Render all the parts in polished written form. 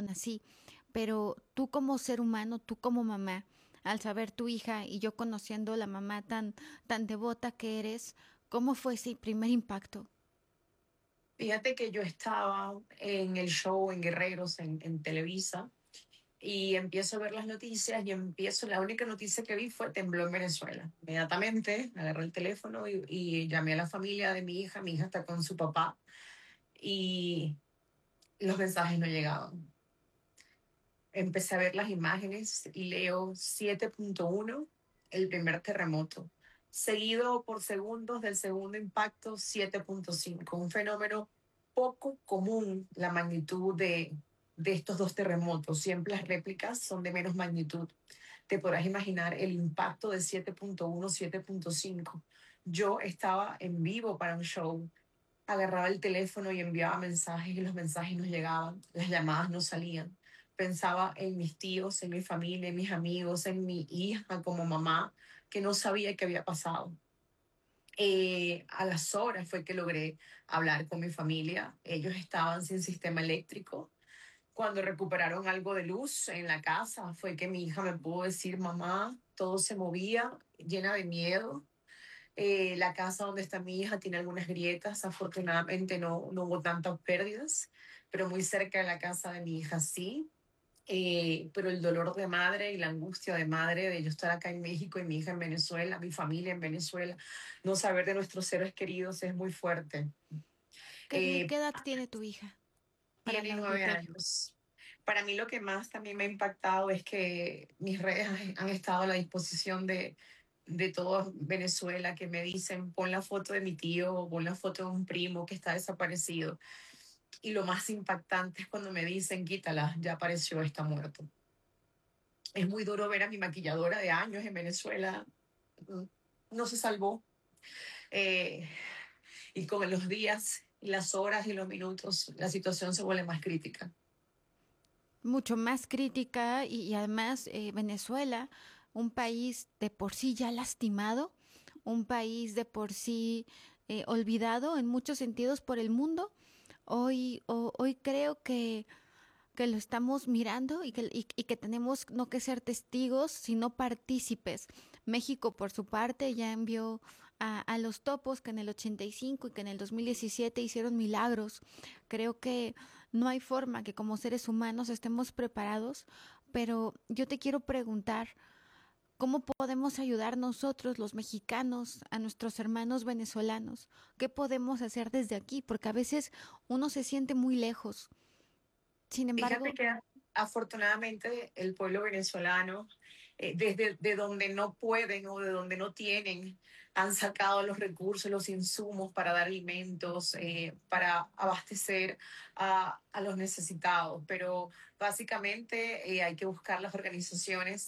nací, pero tú como ser humano, tú como mamá, al saber tu hija y yo conociendo la mamá tan devota que eres, ¿cómo fue ese primer impacto? Fíjate que yo estaba en el show en Guerreros, en Televisa, y empiezo a ver las noticias y la única noticia que vi fue tembló en Venezuela. Inmediatamente agarré el teléfono y llamé a la familia de mi hija está con su papá y los mensajes no llegaban. Empecé a ver las imágenes y leo 7.1, el primer terremoto, seguido por segundos del segundo impacto 7.5, un fenómeno poco común, la magnitud de estos dos terremotos. Siempre las réplicas son de menos magnitud. Te podrás imaginar el impacto de 7.1, 7.5. Yo estaba en vivo para un show, agarraba el teléfono y enviaba mensajes y los mensajes no llegaban, las llamadas no salían. Pensaba en mis tíos, en mi familia, en mis amigos, en mi hija como mamá, que no sabía qué había pasado. A las horas fue que logré hablar con mi familia. Ellos estaban sin sistema eléctrico. Cuando recuperaron algo de luz en la casa, fue que mi hija me pudo decir, mamá, todo se movía, llena de miedo. La casa donde está mi hija tiene algunas grietas, afortunadamente no hubo tantas pérdidas, pero muy cerca de la casa de mi hija sí. Pero el dolor de madre y la angustia de madre de yo estar acá en México y mi hija en Venezuela, mi familia en Venezuela, no saber de nuestros seres queridos es muy fuerte. ¿Qué Eh, edad tiene tu hija para el Tiene 9 auditorio? años. Para mí lo que más también me ha impactado es que mis redes han estado a la disposición de todo Venezuela, que me dicen, pon la foto de mi tío o pon la foto de un primo que está desaparecido. Y lo más impactante es cuando me dicen, quítala, ya apareció, está muerto. Es muy duro ver a mi maquilladora de años en Venezuela, mm, no se salvó. Eh, y con los días, y las horas y los minutos, la situación se vuelve más crítica. Mucho más crítica y además Venezuela, un país de por sí ya lastimado, un país de por sí olvidado en muchos sentidos por el mundo, hoy creo que lo estamos mirando y que tenemos no que ser testigos, sino partícipes. México, por su parte, ya envió a los topos que en el 85 y que en el 2017 hicieron milagros. Creo que no hay forma que como seres humanos estemos preparados, pero yo te quiero preguntar, ¿cómo podemos ayudar nosotros, los mexicanos, a nuestros hermanos venezolanos? ¿Qué podemos hacer desde aquí? Porque a veces uno se siente muy lejos. Sin Fíjate embargo, que afortunadamente el pueblo venezolano, desde de donde no pueden o de donde no tienen, han sacado los recursos, los insumos para dar alimentos, para abastecer a los necesitados. Pero básicamente hay que buscar las organizaciones.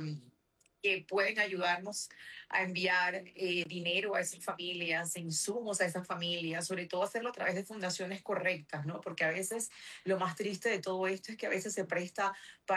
Que pueden ayudarnos a enviar dinero a esas familias, insumos a esas familias, sobre todo hacerlo a través de fundaciones correctas, ¿no? Porque a veces lo más triste de todo esto es que a veces se presta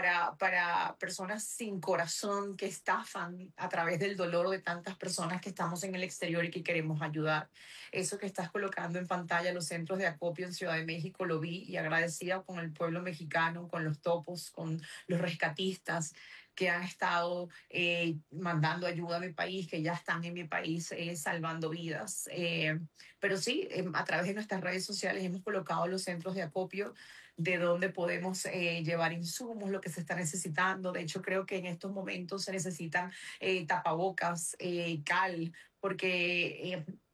para personas sin corazón que estafan a través del dolor de tantas personas que estamos en el exterior y que queremos ayudar. Eso que estás colocando en pantalla, los centros de acopio en Ciudad de México, lo vi y agradecida con el pueblo mexicano, con los topos, con los rescatistas que han estado mandando ayuda a mi país, que ya están en mi país salvando vidas. Pero sí, a través de nuestras redes sociales hemos colocado los centros de acopio de donde podemos llevar insumos, lo que se está necesitando. De hecho, creo que en estos momentos se necesitan tapabocas, cal, porque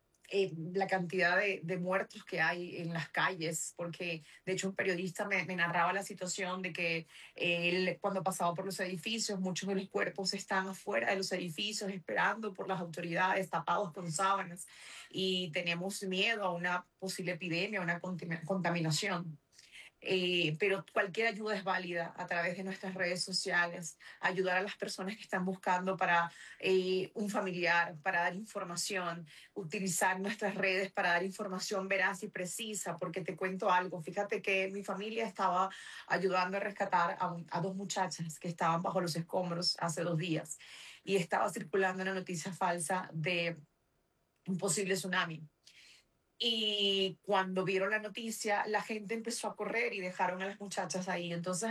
la cantidad de muertos que hay en las calles, porque de hecho un periodista me narraba la situación de que él cuando pasaba por los edificios, muchos de los cuerpos están afuera de los edificios esperando por las autoridades, tapados con sábanas, y tenemos miedo a una posible epidemia, a una contaminación. Pero cualquier ayuda es válida a través de nuestras redes sociales, ayudar a las personas que están buscando para un familiar, para dar información, utilizar nuestras redes para dar información veraz y precisa, porque te cuento algo, fíjate que mi familia estaba ayudando a rescatar a dos muchachas que estaban bajo los escombros hace 2 días y estaba circulando una noticia falsa de un posible tsunami. Y cuando vieron la noticia, la gente empezó a correr y dejaron a las muchachas ahí. Entonces,